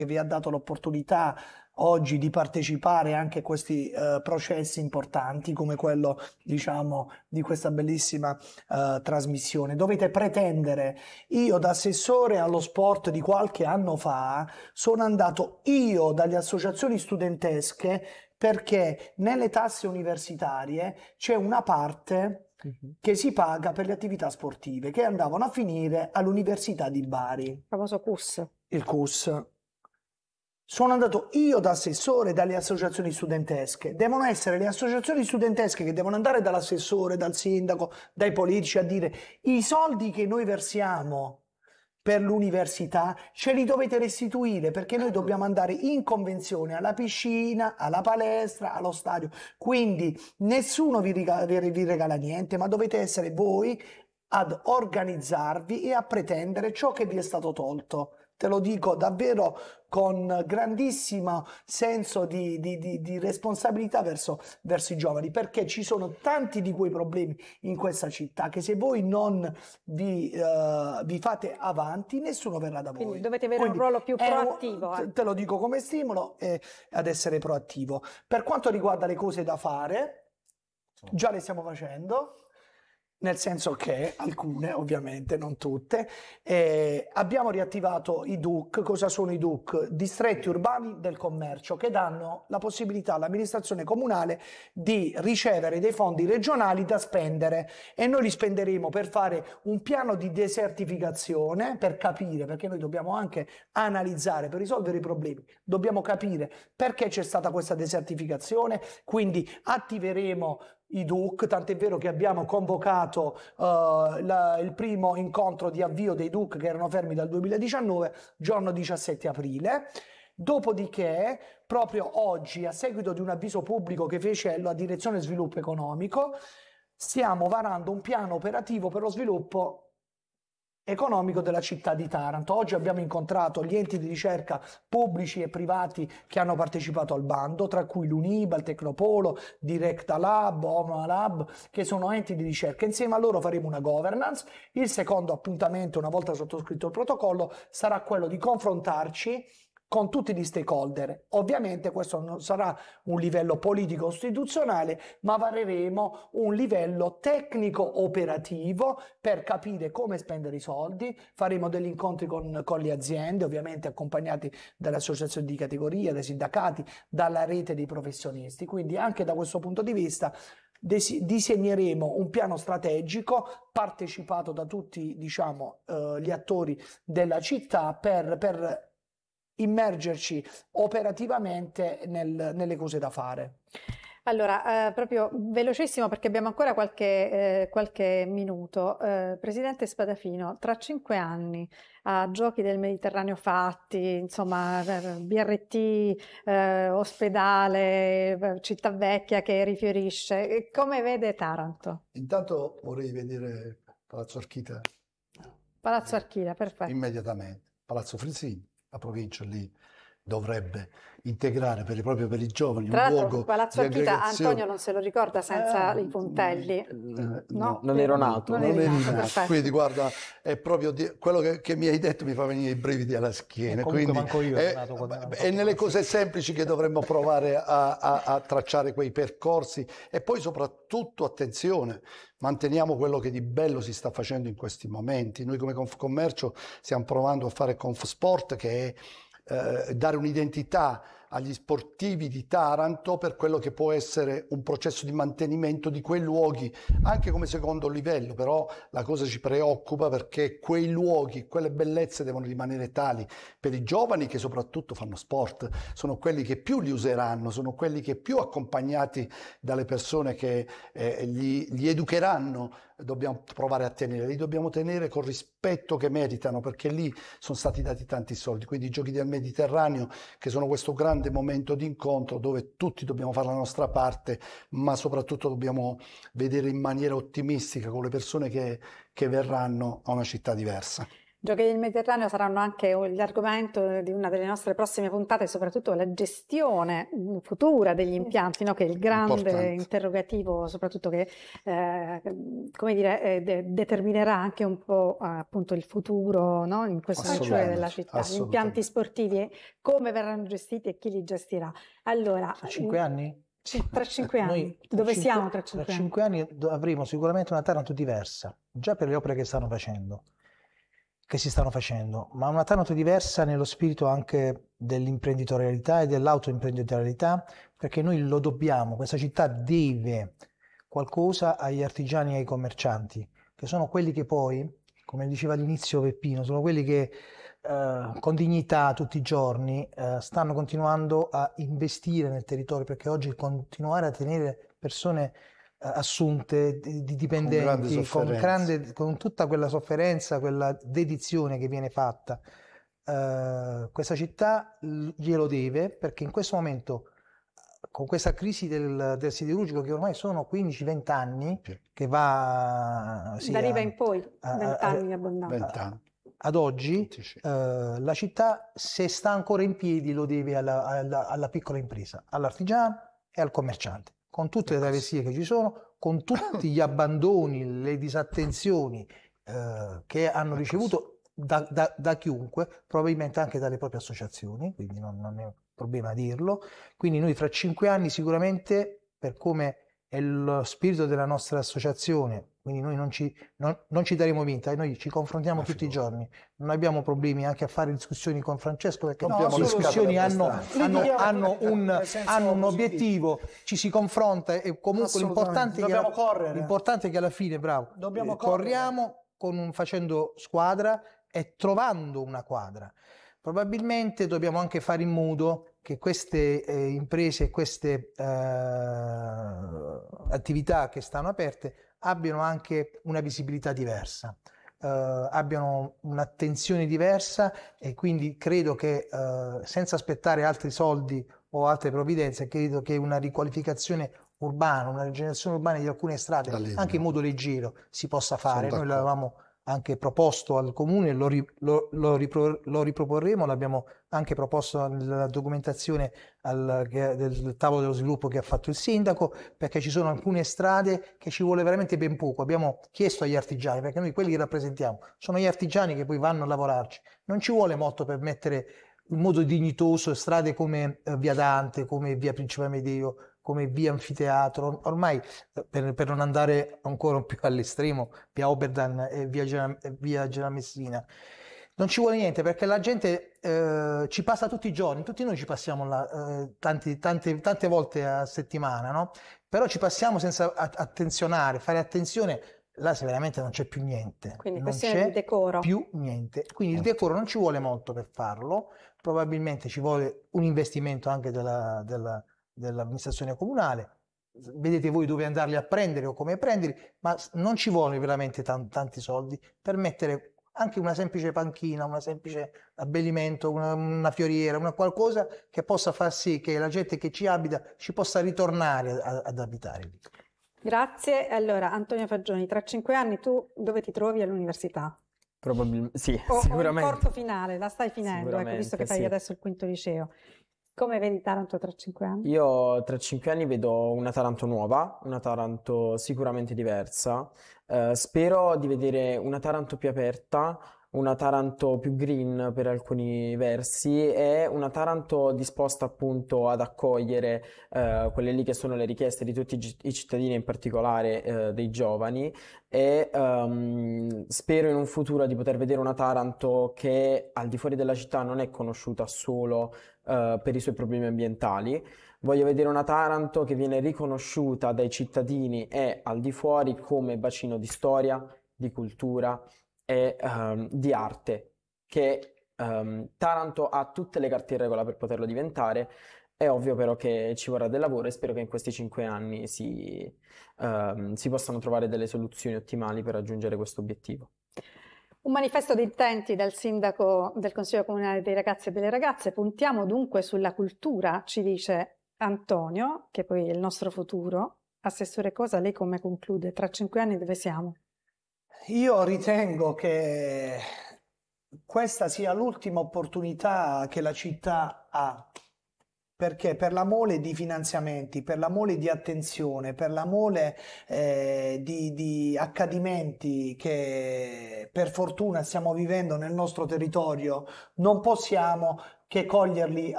che vi ha dato l'opportunità oggi di partecipare anche a questi processi importanti come quello, diciamo, di questa bellissima trasmissione. Dovete pretendere, io da assessore allo sport di qualche anno fa sono andato io dalle associazioni studentesche perché nelle tasse universitarie c'è una parte che si paga per le attività sportive che andavano a finire all'Università di Bari. Il famoso CUS. Il CUS. Sono andato io da assessore dalle associazioni studentesche. Devono essere le associazioni studentesche che devono andare dall'assessore, dal sindaco, dai politici a dire i soldi che noi versiamo per l'università ce li dovete restituire perché noi dobbiamo andare in convenzione alla piscina, alla palestra, allo stadio. Quindi nessuno vi regala niente, ma dovete essere voi ad organizzarvi e a pretendere ciò che vi è stato tolto. Te lo dico davvero con grandissimo senso di responsabilità verso i giovani, perché ci sono tanti di quei problemi in questa città che se voi non vi fate avanti, nessuno verrà da voi. Quindi dovete avere un ruolo più proattivo. Te lo dico come stimolo ad essere proattivo. Per quanto riguarda le cose da fare, già le stiamo facendo. Nel senso che alcune, ovviamente, non tutte, abbiamo riattivato i DUC. Cosa sono i DUC? Distretti urbani del commercio, che danno la possibilità all'amministrazione comunale di ricevere dei fondi regionali da spendere e noi li spenderemo per fare un piano di desertificazione, per capire, perché noi dobbiamo anche analizzare, per risolvere i problemi, dobbiamo capire perché c'è stata questa desertificazione, quindi attiveremo i DUC, tant'è vero che abbiamo convocato il primo incontro di avvio dei DUC che erano fermi dal 2019, giorno 17 aprile. Dopodiché, proprio oggi, a seguito di un avviso pubblico che fece la Direzione Sviluppo Economico, stiamo varando un piano operativo per lo sviluppo economico della città di Taranto. Oggi abbiamo incontrato gli enti di ricerca pubblici e privati che hanno partecipato al bando, tra cui l'Uniba, il Tecnopolo, Directa Lab, Oma Lab, che sono enti di ricerca. Insieme a loro faremo una governance. Il secondo appuntamento, una volta sottoscritto il protocollo, sarà quello di confrontarci con tutti gli stakeholder. Ovviamente questo non sarà un livello politico-istituzionale, ma vareremo un livello tecnico-operativo per capire come spendere i soldi. Faremo degli incontri con le aziende, ovviamente accompagnati dalle associazioni di categoria, dai sindacati, dalla rete dei professionisti. Quindi anche da questo punto di vista disegneremo un piano strategico partecipato da tutti, diciamo, gli attori della città per immergerci operativamente nelle cose da fare. Allora, proprio velocissimo perché abbiamo ancora qualche minuto. Presidente Spadafino, tra 5 anni a Giochi del Mediterraneo fatti, insomma, BRT, ospedale, città vecchia che rifiorisce, come vede Taranto? Intanto vorrei vedere Palazzo Archita. Palazzo Archita, perfetto. Immediatamente. Palazzo Frisini. La provincia lì dovrebbe integrare proprio per i giovani tra un l'altro luogo Palazzo di Archita aggregazione. Antonio non se lo ricorda senza i puntelli. No, non ero nato. Non eri nato, nato. Quindi guarda, è proprio quello che mi hai detto mi fa venire i brividi alla schiena. Comunque Quindi manco io ero nato è nelle cose semplici che dovremmo provare a tracciare quei percorsi e poi soprattutto, attenzione, manteniamo quello che di bello si sta facendo in questi momenti. Noi come Confcommercio stiamo provando a fare Confsport, che è dare un'identità agli sportivi di Taranto per quello che può essere un processo di mantenimento di quei luoghi anche come secondo livello, però la cosa ci preoccupa perché quei luoghi, quelle bellezze devono rimanere tali per i giovani che soprattutto fanno sport, sono quelli che più li useranno, sono quelli che più accompagnati dalle persone che li educheranno dobbiamo provare a tenere, li dobbiamo tenere con rispetto che meritano perché lì sono stati dati tanti soldi, quindi i Giochi del Mediterraneo che sono questo grande momento di incontro dove tutti dobbiamo fare la nostra parte ma soprattutto dobbiamo vedere in maniera ottimistica con le persone che verranno a una città diversa. Giochi del Mediterraneo saranno anche l'argomento di una delle nostre prossime puntate, soprattutto la gestione futura degli impianti, no? Che è il grande Importante. interrogativo, soprattutto che come dire, determinerà anche un po' appunto il futuro, no? In questo settore della città. Gli impianti sportivi, come verranno gestiti e chi li gestirà. Allora, Tra 5 anni? Tra 5 anni. Noi Dove siamo tra 5 Tra anni? 5 anni avremo sicuramente una Taranto diversa, già per le opere che si stanno facendo, ma una Taranto diversa nello spirito anche dell'imprenditorialità e dell'autoimprenditorialità, perché noi lo dobbiamo, questa città deve qualcosa agli artigiani e ai commercianti, che sono quelli che poi, come diceva all'inizio Peppino, sono quelli che con dignità tutti i giorni stanno continuando a investire nel territorio, perché oggi continuare a tenere persone assunte, di dipendenti, con tutta quella sofferenza, quella dedizione che viene fatta, questa città glielo deve, perché in questo momento, con questa crisi del siderurgico, che ormai sono 15-20 anni, che va da riva in poi, 20 anni abbondanti. Ad oggi la città, se sta ancora in piedi, lo deve alla piccola impresa, all'artigiano e al commerciante, con tutte le travessie che ci sono, con tutti gli abbandoni, le disattenzioni che hanno ricevuto da chiunque, probabilmente anche dalle proprie associazioni, quindi non è un problema dirlo. Quindi noi fra 5 anni sicuramente, per come è lo spirito della nostra associazione, quindi noi non ci daremo vinta, noi ci confrontiamo tutti i giorni, non abbiamo problemi anche a fare discussioni con Francesco, perché le discussioni hanno un obiettivo, ci si confronta e comunque l'importante è che alla fine, corriamo facendo squadra e trovando una quadra. Probabilmente dobbiamo anche fare in modo che queste imprese, queste attività che stanno aperte abbiano anche una visibilità diversa, abbiano un'attenzione diversa, e quindi credo che senza aspettare altri soldi o altre provvidenze, credo che una riqualificazione urbana, una rigenerazione urbana di alcune strade, anche in modo leggero, si possa fare. Noi l'avevamo anche proposto al comune, lo riproporremo, l'abbiamo anche proposto nella documentazione del tavolo dello sviluppo che ha fatto il sindaco, perché ci sono alcune strade che ci vuole veramente ben poco. Abbiamo chiesto agli artigiani, perché noi quelli che rappresentiamo sono gli artigiani che poi vanno a lavorarci, non ci vuole molto per mettere in modo dignitoso strade come Via Dante, come Via Principe Amedeo, come Via Anfiteatro, ormai per non andare ancora più all'estremo, Via Oberdan e Via Messina. Non ci vuole niente, perché la gente ci passa tutti i giorni, tutti noi ci passiamo tante volte a settimana, no? Però ci passiamo senza attenzionare, fare attenzione. Là se veramente non c'è più niente, quindi non questione di decoro. Più niente. Quindi il decoro non ci vuole molto per farlo, probabilmente ci vuole un investimento anche dell'amministrazione comunale. Vedete voi dove andarli a prendere o come prenderli, ma non ci vuole veramente tanti soldi per mettere anche una semplice panchina, un semplice abbellimento, una fioriera, una qualcosa che possa far sì che la gente che ci abita ci possa ritornare ad abitare lì. Grazie. Allora, Antonio Fagioni, tra 5 anni tu dove ti trovi all'università? Probabilmente sì, O sicuramente. il corso finale, la stai finendo, ecco, visto che fai adesso il quinto liceo. Come vedi Taranto tra 5 anni? Io tra 5 anni vedo una Taranto nuova, una Taranto sicuramente diversa. Spero di vedere una Taranto più aperta, una Taranto più green per alcuni versi, e una Taranto disposta appunto ad accogliere quelle lì che sono le richieste di tutti i cittadini, in particolare dei giovani, e spero in un futuro di poter vedere una Taranto che al di fuori della città non è conosciuta solo per i suoi problemi ambientali. Voglio vedere una Taranto che viene riconosciuta dai cittadini e al di fuori come bacino di storia, di cultura e di arte, che Taranto ha tutte le carte in regola per poterlo diventare. È ovvio però che ci vorrà del lavoro, e spero che in questi 5 anni si possano trovare delle soluzioni ottimali per raggiungere questo obiettivo. Un manifesto di intenti del sindaco del Consiglio Comunale dei Ragazzi e delle Ragazze. Puntiamo dunque sulla cultura, ci dice Antonio, che poi è il nostro futuro. Assessore Cosa, lei come conclude? Tra 5 anni dove siamo? Io ritengo che questa sia l'ultima opportunità che la città ha, perché per la mole di finanziamenti, per la mole di attenzione, per la mole di accadimenti che per fortuna stiamo vivendo nel nostro territorio, non possiamo che coglierli